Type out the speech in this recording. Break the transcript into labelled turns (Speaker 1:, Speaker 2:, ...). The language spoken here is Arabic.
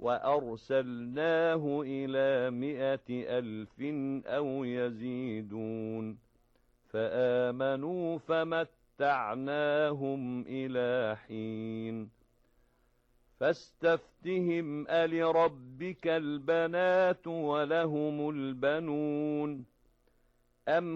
Speaker 1: وأرسلناه إلى 100,000 أو يزيدون فآمنوا فمتعناهم إلى حين فاستفتهم ألربك البنات ولهم البنون أم